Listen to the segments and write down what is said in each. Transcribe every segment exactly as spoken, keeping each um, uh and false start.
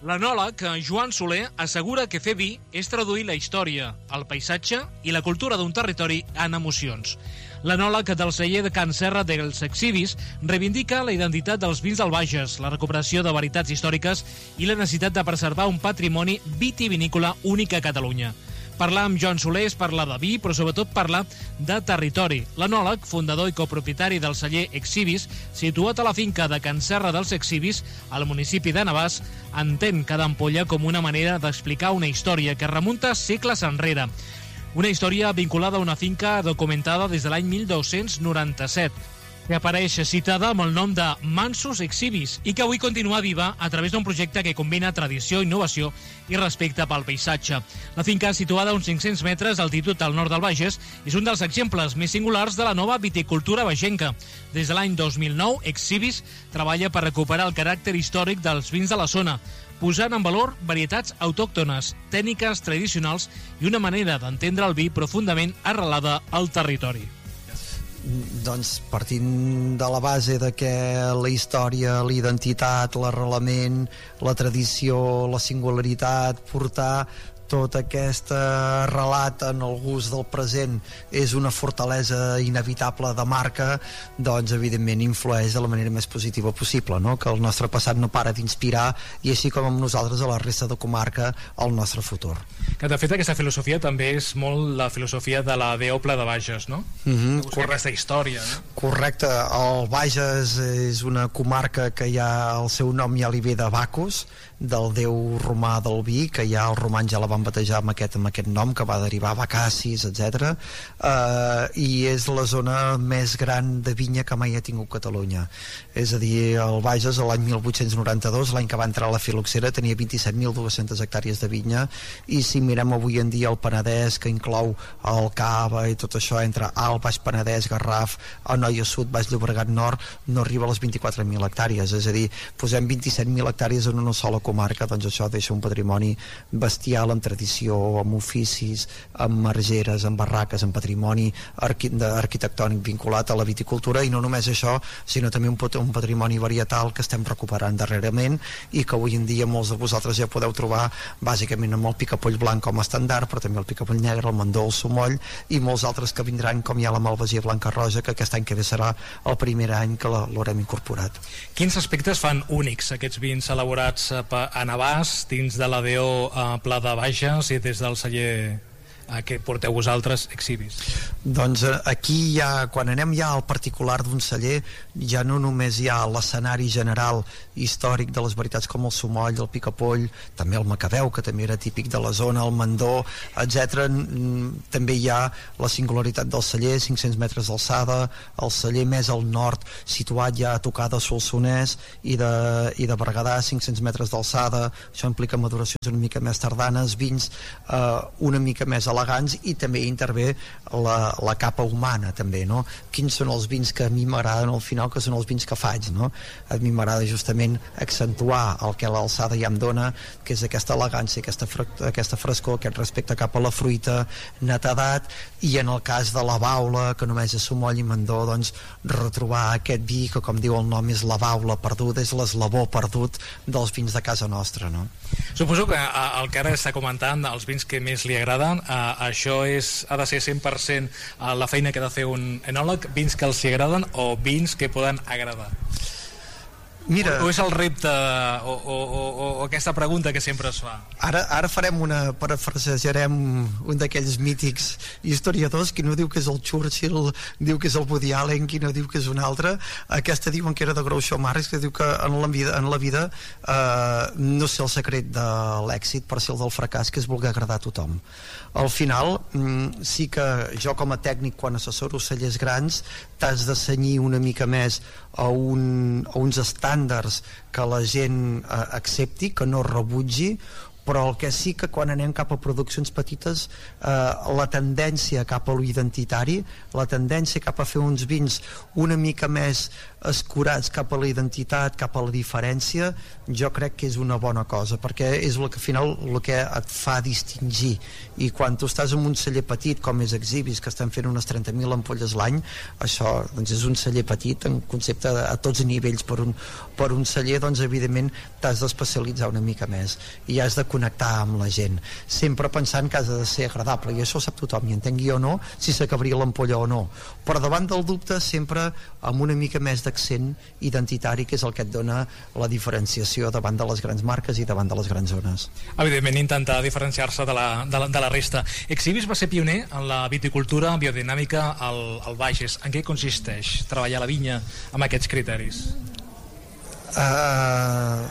L'enòleg Joan Soler assegura que fer vi és traduir la història, el paisatge i la cultura d'un territori en emocions. L'enòleg del celler de Can Serra dels Exhibis reivindica la identitat dels vins del Bages, la recuperació de veritats històriques i la necessitat de preservar un patrimoni vitivinícola únic a Catalunya. Parlar amb Joan Soler és parlar de vi, però sobretot parlar de territori. L'enòleg, fundador i copropietari del celler Exhibis, situat a la finca de Can Serra dels Exhibis, al municipi de Navàs, entén cada ampolla com una manera d'explicar una història que remunta segles enrere. Una història vinculada a una finca documentada des de l'any mil dos-cents noranta-set, que apareix citada amb el nom de Mansos Exhibis i que avui continua viva a través d'un projecte que combina tradició, innovació i respecte pel paisatge. La finca, situada a uns cinc-cents metres d'altitud al nord del Bages, és un dels exemples més singulars de la nova viticultura bagenca. Des de l'any dos mil nou, Exhibis treballa per recuperar el caràcter històric dels vins de la zona, posant en valor varietats autòctones, tècniques tradicionals i una manera d'entendre el vi profundament arrelada al territori. Doncs partint de la base de que la història, la identitat, l'arrelament, la tradició, la singularitat, portar tot aquest relat en el gust del present és una fortalesa inevitable de marca, doncs evidentment influeix de la manera més positiva possible, no? Que el nostre passat no para d'inspirar i així com amb nosaltres a la resta de comarca el nostre futur. Que de fet aquesta filosofia també és molt la filosofia de la Deopla de Bages, no? Mm-hmm. Buscar aquesta història, no? Correcte, el Bages és una comarca que ja el seu nom ja li ve de Bacus, del déu romà del vi, que ja els romans ja la van batejar amb aquest, amb aquest nom, que va derivar a Bacacis, etcètera. Uh, i és la zona més gran de vinya que mai ha tingut Catalunya. És a dir, el Bages l'any mil vuit-cents noranta-dos, l'any que va entrar a la filoxera, tenia vint-i-set mil dues-centes hectàrees de vinya, i si mirem avui en dia el Penedès, que inclou el Cava i tot això, entre Alt, Baix Penedès, Garraf, Anoia Sud, Baix Llobregat Nord, no arriba a les vint-i-quatre mil hectàrees. És a dir, posem vint-i-set mil hectàrees en una sola comarca, doncs això deixa un patrimoni bestial en tradició, amb oficis, amb margeres, amb barraques, amb patrimoni arqui arquitectònic vinculat a la viticultura, i no només això, sinó també un, un patrimoni varietal que estem recuperant darrerament i que avui en dia molts de vosaltres ja podeu trobar bàsicament amb el picapoll blanc com a estàndard, però també el picapoll negre, el mandó, el sumoll i molts altres que vindran, com hi ha la malvasia blanca roja, que aquest any que ve serà el primer any que l'haurem incorporat. Quins aspectes fan únics aquests vins elaborats a Navàs, dins de la D O a Pla de Bages i des del celler que porteu vosaltres, Exhibis? Doncs aquí ja, quan anem ja al particular d'un celler, ja no només hi ha l'escenari general històric de les varietats com el sumoll, el picapoll, també el macabeu, que també era típic de la zona, el mandó, etcètera. També hi ha la singularitat del celler, cinc-cents metres d'alçada, el celler més al nord, situat ja a tocar de Solsonès i de, i de Berguedà, cinc-cents metres d'alçada. Això implica maduracions una mica més tardanes, vins eh, una mica més elegants, i també intervé la, la capa humana també, no? Quins són els vins que a mi m'agraden al final, que són els vins que faig, no? A mi m'agrada justament accentuar el que l'alçada ja em dona, que és aquesta elegància, aquesta, aquesta frescor, aquest respecte cap a la fruita, netedat, i en el cas de la baula, que només és sumoll i mandó, doncs retrobar aquest vi que, com diu el nom, és la baula perduda, és l'eslabó perdut dels vins de casa nostra, no? Suposo que el que ara està comentant, els vins que més li agraden, això és, ha de ser cent per cent la feina que ha de fer un enòleg, vins que els hi agraden o vins que poden agradar? Mira, o, o és el repte o, o, o, o aquesta pregunta que sempre es fa? Ara, ara farem una, parafrasejarem un d'aquells mítics historiadors, qui no diu que és el Churchill, diu que és el Woody Allen, qui no diu que és un altre. Aquesta diuen que era de Groucho Marx, que diu que en la vida, en la vida eh, no sé el secret de l'èxit per ser el del fracàs, que és voler agradar a tothom. Al final, sí que jo com a tècnic, quan assessoro cellers grans, t'has de cenyir una mica més a, un, a uns estàndards que la gent eh, accepti, que no rebutgi, però el que sí que quan anem cap a produccions petites, eh, la tendència cap a l'identitari, la tendència cap a fer uns vins una mica més escurats cap a la identitat, cap a la diferència, jo crec que és una bona cosa, perquè és el que al final el que et fa distingir. I quan tu estàs en un celler petit com és Exhibis, que estem fent unes trenta mil ampolles l'any, això doncs, és un celler petit en concepte de, a tots nivells. Per un, per un celler, doncs evidentment t'has d'especialitzar una mica més i has de connectar amb la gent, sempre pensant que has de ser agradable, i això sap tothom, i entengui o no si s'acabaria l'ampolla o no, però davant del dubte sempre amb una mica més d'accent identitari, que és el que et dona la diferenciació davant de les grans marques i davant de les grans zones. Evidentment intentar diferenciar-se de la, de la, de la resta. Exhibis va ser pioner en la viticultura biodinàmica al, al Bages. En què consisteix treballar la vinya amb aquests criteris? Uh,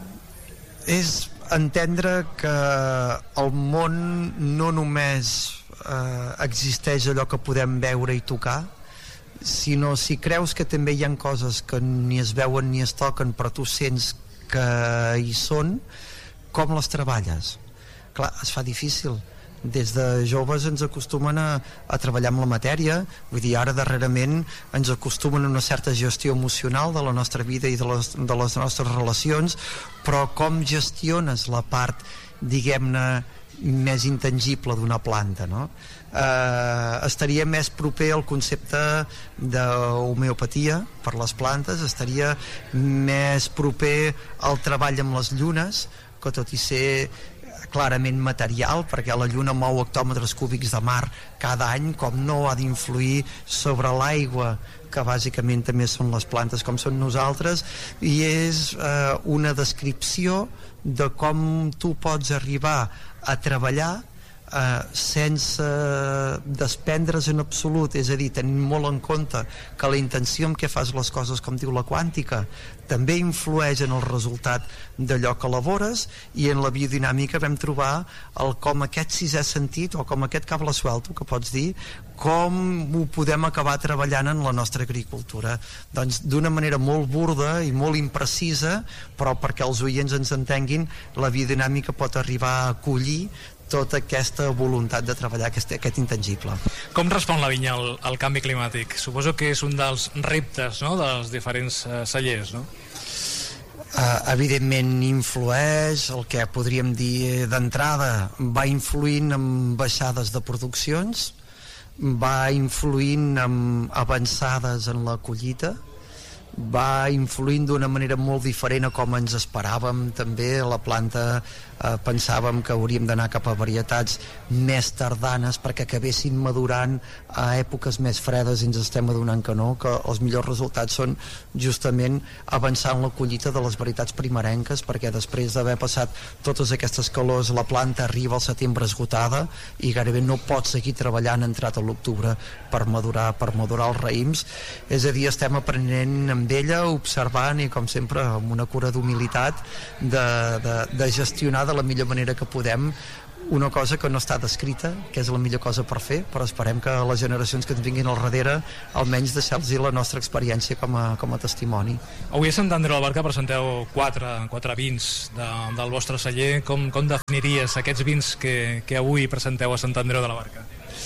és entendre que el món no només uh, existeix allò que podem veure i tocar, sinó si creus que també hi ha coses que ni es veuen ni es toquen però tu sents que hi són, com les treballes? Clar, es fa difícil. Des de joves ens acostumen a, a treballar amb la matèria, vull dir, ara darrerament ens acostumen a una certa gestió emocional de la nostra vida i de les, de les nostres relacions, però com gestiones la part, diguem-ne, més intangible d'una planta, no? Eh, estaria més proper al concepte d'homeopatia per les plantes, estaria més proper al treball amb les llunes, que tot i ser clarament material, perquè la lluna mou hectòmetres cúbics de mar cada any, com no ha d'influir sobre l'aigua, que bàsicament també són les plantes com són nosaltres, i és eh, una descripció de com tu pots arribar a treballar eh, sense desprendre's en absolut, és a dir, tenint molt en compte que la intenció amb què fas les coses, com diu la quàntica, també influeix en el resultat d'allò que elabores, i en la biodinàmica vam trobar el com aquest sisè sentit, o com aquest cable suelto, que pots dir, com ho podem acabar treballant en la nostra agricultura. Doncs d'una manera molt burda i molt imprecisa, però perquè els oients ens entenguin, la biodinàmica pot arribar a acollir tota aquesta voluntat de treballar aquest, aquest intangible. Com respon la vinya al, al canvi climàtic? Suposo que és un dels reptes, no?, dels diferents uh, cellers, no? Uh, evidentment influeix, el que podríem dir d'entrada, va influint en baixades de produccions, va influint en avançades en la collita, va influint d'una manera molt diferent a com ens esperàvem. També la planta eh, pensàvem que hauríem d'anar cap a varietats més tardanes perquè acabessin madurant a èpoques més fredes, i ens estem adonant que no, que els millors resultats són justament avançar en la collita de les varietats primerenques, perquè després d'haver passat totes aquestes calors la planta arriba al setembre esgotada i gairebé no pot seguir treballant entrat a l'octubre per madurar, per madurar els raïms. És a dir, estem aprenent amb ella, observant i com sempre amb una cura d'humilitat de, de, de gestionar de la millor manera que podem una cosa que no està descrita, que és la millor cosa per fer, però esperem que les generacions que ens vinguin al darrere almenys deixar-los la nostra experiència com a, com a testimoni. Avui a Sant Andreu de la Barca presenteu quatre, quatre vins de, del vostre celler. Com, com definiries aquests vins que, que avui presenteu a Sant Andreu de la Barca?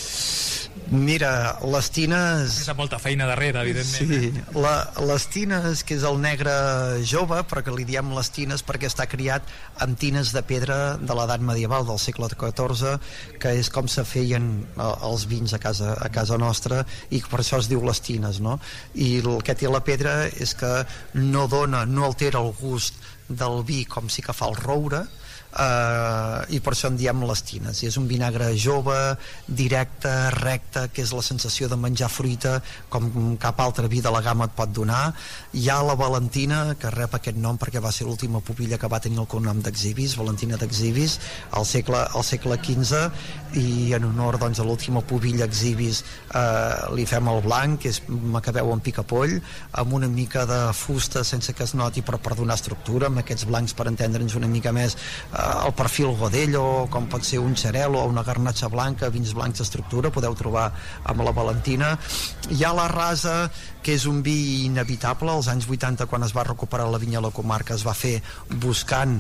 Mira, les tines... És molta feina darrere, evidentment. Sí, la, les tines, que és el negre jove, però que li diem les tines perquè està criat amb tines de pedra de l'edat medieval, del segle catorze, que és com se feien els vins a casa, a casa nostra, i per això es diu les tines, no? I el que té la pedra és que no dona, no altera el gust del vi com sí que fa el roure, Uh, i per això en diem les tines. I és un vinagre jove, directe, recte, que és la sensació de menjar fruita com cap altre vi de la gamma et pot donar. Hi ha la Valentina, que rep aquest nom perquè va ser l'última pupilla que va tenir el cognom d'Exhibis, Valentina d'Exhibis, al segle, al segle quinze, i en honor, doncs, a l'última pupilla Exhibis uh, li fem el blanc, que és macabeu amb picapoll, amb una mica de fusta sense que es noti, però per donar estructura, amb aquests blancs per entendre'ns una mica més uh, el perfil Godello, com pot ser un Xarel·lo o una Garnatxa blanca, vins blancs d'estructura, podeu trobar amb la Valentina. Hi ha la Rasa, que és un vi inevitable. Als anys vuitanta, quan es va recuperar la vinya a la comarca, es va fer buscant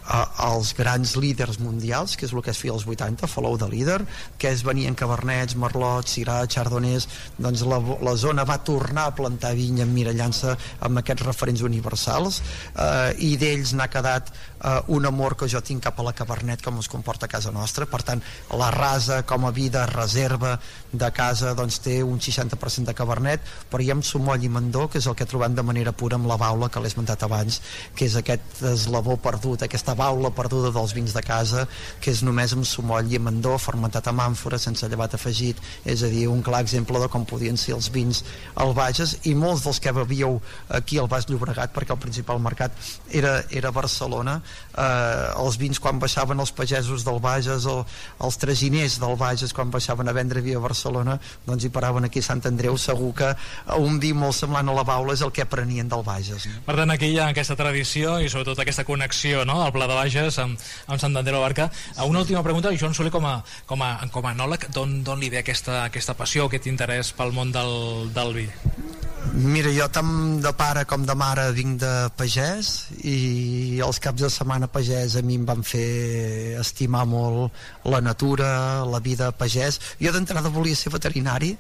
els grans líders mundials, que és el que es feia als vuitanta, Follow the Leader, que es venien Cabernets, Merlots, Syrah, Chardonnays. Doncs la, la zona va tornar a plantar vinya emmirallant-se amb aquests referents universals, eh, i d'ells n'ha quedat eh, un amor que jo tinc cap a la Cabernet, com es comporta a casa nostra. Per tant, la rasa com a vida reserva de casa doncs té un seixanta per cent de Cabernet, però hi ha Somoll i Mandó, que és el que trobem de manera pura amb la baula que l'he esmentat abans, que és aquest eslabó perdut, aquesta baula perduda dels vins de casa, que és només amb Somoll i Mandó, fermentat amb àmfora, sense llevat afegit. És a dir, un clar exemple de com podien ser els vins al Bages, i molts dels que bevíeu aquí al Baix Llobregat, perquè el principal mercat era, era Barcelona, eh, els vins quan baixaven els pagesos del Bages, o els traginers del Bages quan baixaven a vendre via Barcelona, doncs hi paraven aquí a Sant Andreu. Segur que un vi molt semblant a la baula és el que prenien del Bages, no? Per tant, aquí hi ha aquesta tradició i sobretot aquesta connexió, no?, del Pla de Bages amb, amb Sant Andreu de la Barca. Una última pregunta, Joan Soler, com a, com a, com a enòleg, d'on li ve aquesta, aquesta passió, aquest interès pel món del, del vi? Mira, jo tant de pare com de mare vinc de pagès, i els caps de setmana pagès a mi em van fer estimar molt la natura, la vida pagès. Jo d'entrada volia ser veterinari,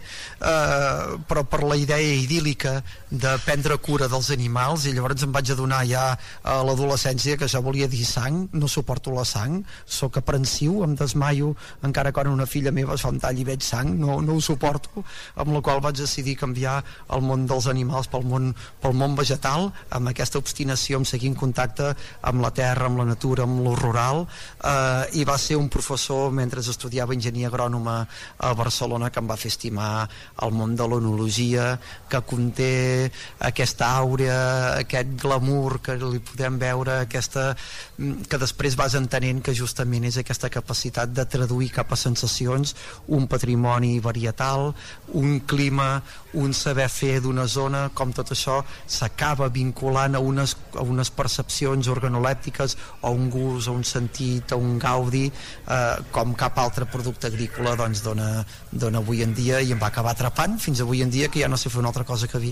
eh, però per la idea idíl·lica de prendre cura dels animals, i llavors em vaig adonar ja a l'adolescència que això volia dir sang. No suporto la sang, sóc aprensiu, em desmaio encara quan una filla meva es fa un tall i veig sang, no, no ho suporto, amb la qual vaig decidir canviar el món dels animals pel món, pel món vegetal, amb aquesta obstinació, amb seguir en contacte amb la terra, amb la natura, amb lo rural, eh, i va ser un professor mentre estudiava enginyeria agrònoma a Barcelona que em va fer estimar el món de l'onologia, que conté aquesta àurea, aquest glamour que li podem veure, aquesta, que després vas entenent que justament és aquesta capacitat de traduir cap a sensacions un patrimoni varietal, un clima, un saber fer d'una zona, com tot això s'acaba vinculant a unes, a unes percepcions organolèptiques, o un gust, o un sentit, o un gaudi, eh, com cap altre producte agrícola doncs dona, dona avui en dia, i em va acabar atrapant fins avui en dia, que ja no sé fer una altra cosa que vi.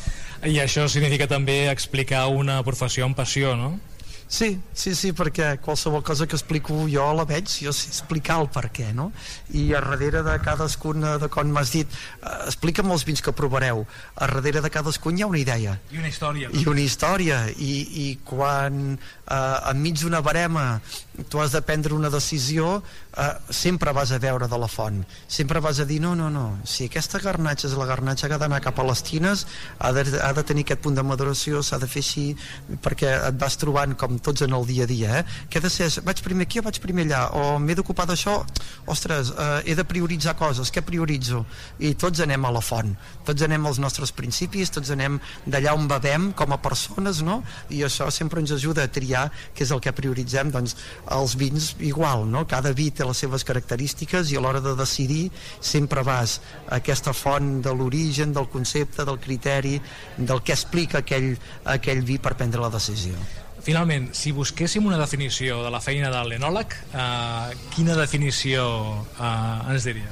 I això significa també explicar una professió amb passió, no? Sí, sí, sí, perquè qualsevol cosa que explico jo la veig, jo sé explicar el per què, no? I a darrere de cadascun, de com m'has dit, eh, explica'm els vins que provareu, a darrere de cadascun hi ha una idea. I una història. I una història, i, i quan eh, enmig d'una barema tu has de prendre una decisió, eh, sempre vas a veure de la font, sempre vas a dir, no, no, no, si aquesta garnatxa és la garnatxa que ha d'anar cap a les tines, ha de, ha de tenir aquest punt de maduració, s'ha de fer així, perquè et vas trobant com tots en el dia a dia, eh? Què ha de ser? Vaig primer aquí o vaig primer allà? O m'he d'ocupar d'això? Ostres, eh, he de prioritzar coses, què prioritzo? I tots anem a la font, tots anem als nostres principis, tots anem d'allà on bevem com a persones, no? I això sempre ens ajuda a triar què és el que prioritzem. Doncs els vins igual, no? Cada vi té les seves característiques, i a l'hora de decidir sempre vas a aquesta font de l'origen, del concepte, del criteri, del que explica aquell, aquell vi per prendre la decisió. Finalment, si busquéssim una definició de la feina de l'enòleg, eh, quina definició eh, ens diria?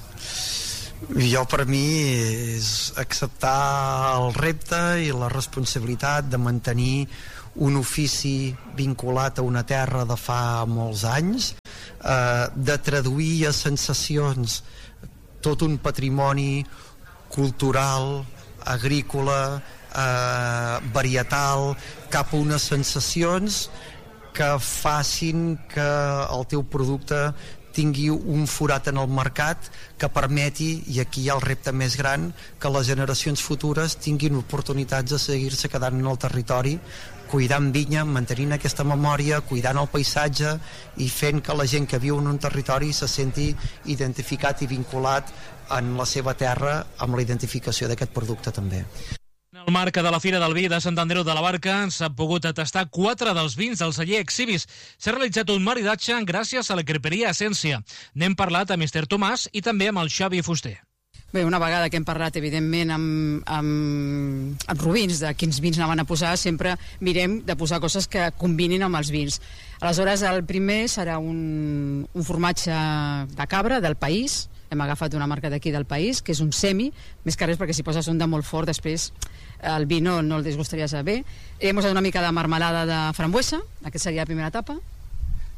Jo, per mi, és acceptar el repte i la responsabilitat de mantenir un ofici vinculat a una terra de fa molts anys, eh, de traduir a sensacions tot un patrimoni cultural, agrícola, eh, varietal, cap a unes sensacions que facin que el teu producte tingui un forat en el mercat que permeti, i aquí hi ha el repte més gran, que les generacions futures tinguin oportunitats de seguir-se quedant en el territori, cuidant vinya, mantenint aquesta memòria, cuidant el paisatge i fent que la gent que viu en un territori se senti identificat i vinculat en la seva terra amb la identificació d'aquest producte també. En el marc de la Fira del Vi de Sant Andreu de la Barca s'ha pogut tastar quatre dels vins del celler Exhibis. S'ha realitzat un maridatge gràcies a la creperia Essència. N'hem parlat amb mister Tomàs i també amb el Xavi Fuster. Bé, una vegada que hem parlat, evidentment, amb, amb, amb Rubins de quins vins anaven a posar, sempre mirem de posar coses que combinin amb els vins. Aleshores, el primer serà un, un formatge de cabra del País. Hem agafat una marca d'aquí del País, que és un semi, més que res perquè si poses un de molt fort, després el vi no, no el disgustaria saber. Hem posat una mica de marmelada de frambuesa, aquesta seria la primera etapa.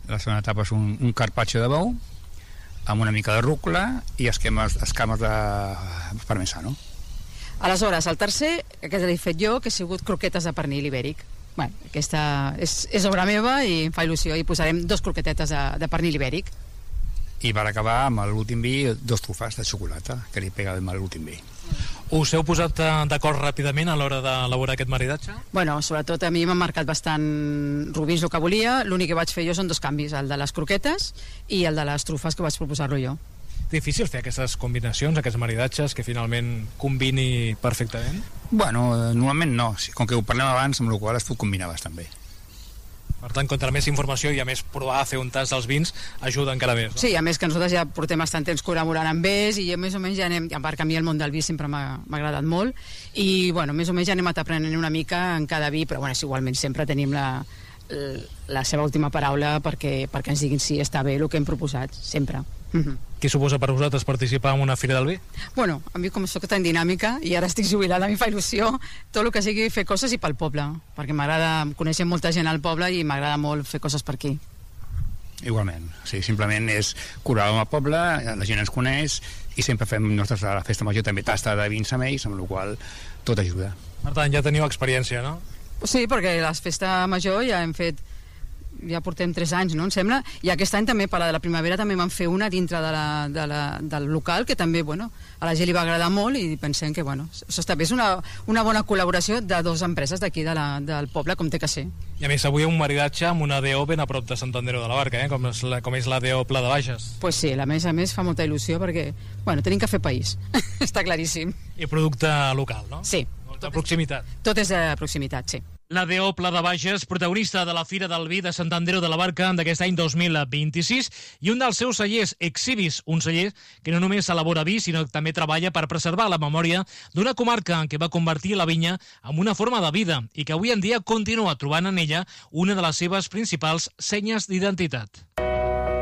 La segona etapa és un, un carpaccio de bou amb una mica de rúcula i esquemes, escames de parmesano. Aleshores, el tercer, que l'he fet jo, que ha sigut croquetes de pernil ibèric. Bueno, aquesta és, és obra meva i em fa il·lusió, i posarem dos croquetetes de, de pernil ibèric. I per acabar amb l'últim vi, dos trufes de xocolata, que li pega amb l'últim vi. Us heu posat d'acord ràpidament a l'hora d'elaborar aquest maridatge? Bueno, sobretot a mi m'han marcat bastant Rubins el que volia. L'únic que vaig fer jo són dos canvis, el de les croquetes i el de les trufes, que vaig proposar-lo jo. Difícil fer aquestes combinacions, aquests maridatges, que finalment combini perfectament? Bueno, normalment no, com que ho parlem abans, amb la qual es pot combinar bastant bé. Per tant, contra més informació i a més provar a fer un tas dels vins ajuda encara més, no? Sí, a més que nosaltres ja portem bastant temps col·laborant amb ells i més o menys ja anem, a part que a mi el món del vi sempre m'ha agradat molt i bueno, més o menys ja anem aprenent una mica en cada vi, però bueno, igualment sempre tenim la, la seva última paraula perquè, perquè ens diguin si està bé el que hem proposat, sempre. Mm-hmm. Què suposa per vosaltres participar en una fira del vi? Bueno, a mi com soc tan dinàmica i ara estic jubilada, a mi fa il·lusió tot el que sigui fer coses i pel poble, perquè m'agrada, conèixer molta gent al poble i m'agrada molt fer coses per aquí. Igualment, sí, simplement és curar el poble, la gent ens coneix i sempre fem nostres, a la festa major també tasta de vins amb ells, amb la qual tot ajuda. Per tant, ja teniu experiència, no? Sí, perquè la festa major ja hem fet, ja portem tres anys, no, em sembla, i aquest any també, per la de la primavera, també vam fer una dintre de la, de la, del local, que també, bueno, a la gent li va agradar molt i pensem que, bueno, això està bé, és una, una bona col·laboració de dues empreses d'aquí de la, del poble, com té que ser. I a més, avui un maridatge amb una D O ben a prop de Sant Andreu de la Barca, eh? com, és la, com és la D O Pla de Bages. Pues sí, a més a més fa molta il·lusió perquè, bueno, tenim que fer país, està claríssim. I producte local, no? Sí. De proximitat. Tot és de proximitat, sí. La D O Pla de Bages, protagonista de la Fira del Vi de Sant Andreu de la Barca d'aquest any dos mil vint-i-sis, i un dels seus cellers, Exhibis, un celler que no només elabora vi, sinó que també treballa per preservar la memòria d'una comarca en què va convertir la vinya en una forma de vida i que avui en dia continua trobant en ella una de les seves principals senyes d'identitat.